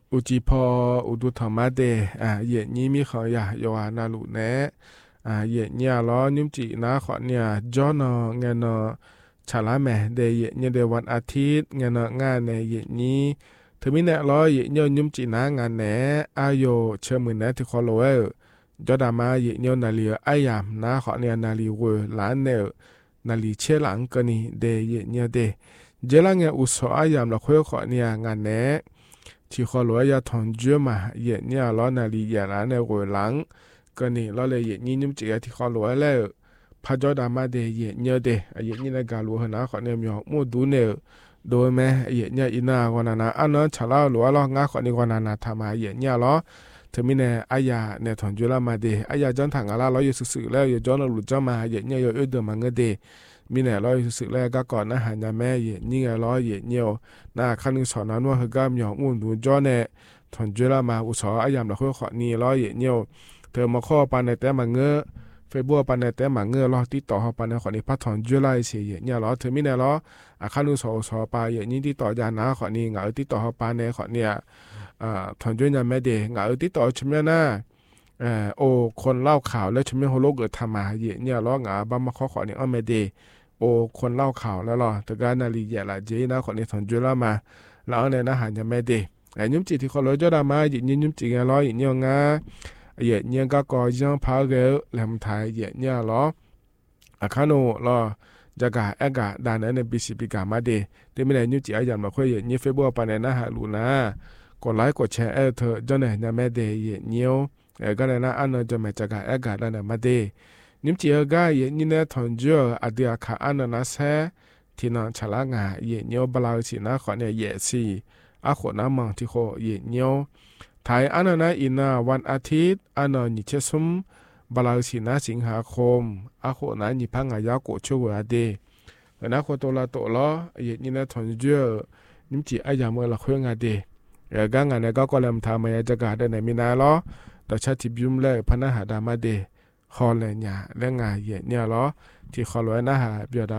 อุจิพออุดุธรรมะเดเย็นนี้มีเขาอย่าโยอานาลุแนะเย็นเนี่ยล้อนิ้มจีนะขอเนี่ยจอนอเงินชาลาแม่เดเย็นเนี่ยเดวันอาทิตย์เงินงานในเย็นนี้ถึงมีเนี่ยล้อเย็นเนี่ยนิ้มจีนะงานแหนอาโยเชื่อมือแหนที่คอโลเอจอดามาเย็นเนี่ยนาลีอายามนะขอเนี่ยนาลีเวล้านเนี่ยนาลีเชลังกันนี่เดเย็นเนี่ยเดเจลังเนี่ยอุศอายามละคุยขอเนี่ยงานแหนที่ขอรวยยาทองเจือมาเย็นเนี่ยล้อนาลีเย็นล้านเนี่ยรวยหลังก็นี่ล้อเลยเย็นนี้นิ่มจีที่ขอรวยแล้วพระจอดามาเดเย็นเนี่ยเดเย็นนี่ในการรู้นะขอเนี่ยมีหอกมูดูเนี่ยโดยแม้เย็นเนี่ยอินากวนานาอันนั้นชาลาหรือว่าล้องาขอนี่กวนานาทำมาเย็นเนี่ยล้อถึงมีเนี่ยอายาเนี่ยทองเจือมาเดอายาจอนถังอะไรล้ออยู่สื่อแล้วอยู่จอนหลุดจอมาเย็นเนี่ยอยู่เดิมมาเงเดมีเนี่ยร้อยสึกแรกก็ก่อนนะหันยาแม่เย็นนี่ไงร้อยเย็นเนียวน่าขั้นนึงสอนนั้นว่าคือการหยองมุ่นดูจอเนี่ยถอนเจรามาอุศอายามเราค่อยขอนี่ร้อยเย็นเนียวเธอมาข้อปันในแต่มาเงื้อเฟซบุ๊กปันในแต่มาเงื้อรอติดต่อเขาปันในขอนี่พัดถอนเจราเสียเย็นเนี่ยร้อยเธอมีเนี่ยร้อขั้นนึงสอปาเย็นนี่ติดต่อยานะขอนี่เหงาติดต่อเขาปันในขอเนี่ยถอนเจราแม่เดเหงาติดต่อชิมเนี่ยนะโอคนเล่าข่าวแล้วชิมเนี่ยโฮโลเกิดทำมาเย็นเนี่ยร้อเหงาบ้ามาข้อขอนี่อ้อแม่เดโอคนเล่าข่าวแล้วหรอแต่การนาลีเยละเจนะคนนี้ถอนจุลมาแล้วเนี่ยนะหันจะไม่ดีไอ้ยุ่มจีที่คนร้อยจอดามาหยิบยุ่มจีกันร้อยหยิบเนี่ยงาเหยียดเนี่ยก็ก่อยังพาเกลแหลมไทยเหยียดเนี่ยหรออาคาโนหรอจะกะแอกะด่านนั้นในปีสิปีกามาดีที่ไม่ได้ยุ่มจีอายันมาคุยเหยียดเนี่ยเฟซบุ๊กปานในนะฮะลูนะกดไลค์กดแชร์เธอจนเนี่ยจะไม่ดีเหยียดเนี่ยก็เลยนะอันนั้นจะไม่จะกะแอกะด่านมาดีนิมจีเอก้าเย็นนี่เนี่ยทอนเจออดียขาอันนั้นนะแท้ที่นั่งฉลางาเย็นเนียวบลาวสินะขอเนี่ยเยสีอาขวน้ำมังที่โคเย็นเนียวไทยอันนั้นนะอินาวันอาทิตย์อันนั้นนิเชซุมบลาวสินะสิงหาคมอาขวนั้นนิพังอายาโกชัวเดนะขวตัวละตัวล้อเย็นนี่เนี่ยทอนเจอนิมจีอายามเมื่อละเครื่องเดกังงานเนี่ยก็เลยทำมาจะกาได้ในมินาล้อต่อชาติบิมเลยพนักหาดามาเดคอเลยเนี่ยเรื่องงานเย็นเนี่ยล้อที่คอเลยนะฮะเบียด